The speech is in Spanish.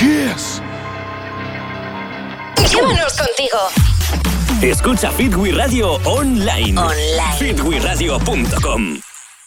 Cheers. Llévanos contigo. Escucha Fit We Radio online. Fitwiradio.com.